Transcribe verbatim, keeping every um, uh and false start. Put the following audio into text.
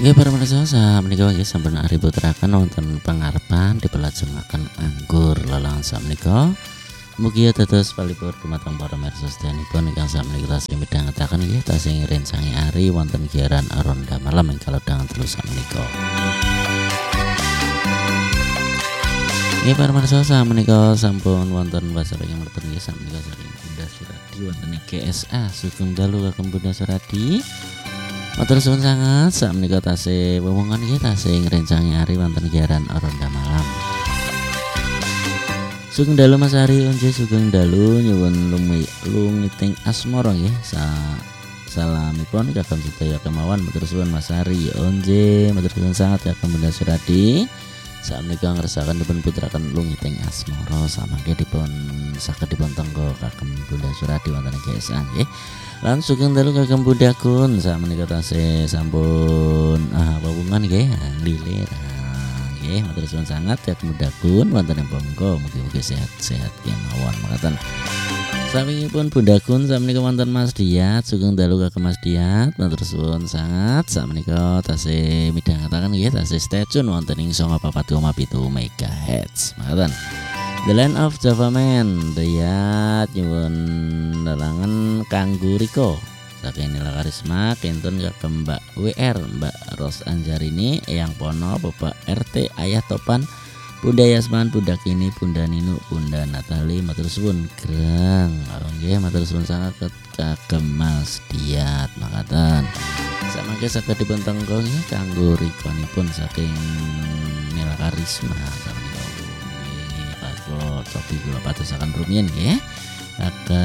Nggih para pamirsa sakmenika nggih sampun ari putrakan wonten pangarepan dipelajengaken anggur lelang sakmenika. Mugi dados palipur dumateng para pamirsa sedayanipun ingkang sakmenika tasih midhangetaken nggih tasih ngrencangi ari wonten giaran Ronda Malam ing kalodhangan telu sakmenika. Nggih para pamirsa sakmenika sampun wonten wasara ingkang mlebet nggih sakmenika saking Bunda Suradi wonten G S A Sugeng Dalu kagem Bunda Suradi. Matur suwun sanget sakmenika tasih wewenngan nggih tasih ngrencangi ari wonten giaran Ronda Malam. Sugeng Dalu Mas Ari unjuk Sugeng Dalu nyuwun lumi lungiting asmara nggih sa salamipun kagem sedaya kemawon matur suwun Mas Ari onje matur suwun sanget kagem Bunda Suradi. Sakmenika ngersakaken dipun putraken lungiting asmara samangke dipun saged dipun tenggo kagem Bunda Suradi wonten G S A nggih. Lan Sugeng Dalu kagem Bunda Kun sakmenika tasih sampun ah wewenngan nggih lilir. Nggih matur suwun sanget kagem Bunda Kun wonten ing bangka mugi-mugi sehat-sehat kemawon mekaten. Sawingipun Bunda Kun sakmenika wonten Mas Diat Sugeng Dalu kagem Mas Diat matur suwun sanget sakmenika tasih midhangetaken nggih tasih stay tune wonten ing sanga papat koma pitu megahertz mekaten. The Land of Java Man Diat nyuwun lelangan kanggo Riko saking Nila Karisma kentun kagem Mbak W R Mbak Ros Anjarini Eyang Pono Bapak R T Ayah Topan Bunda Yasman, Bunda Kini, Bunda Ninu, Bunda Natali, matur suwun grang. Nggih, matur suwun sanget kagem Mas Diat makaten. Samangke saged dipun tenggo nggih kanggo rikonipun saking Nila Karisma sakmenika. Nggih, pas kula cobi kula patosaken rumiyin nggih. Kagem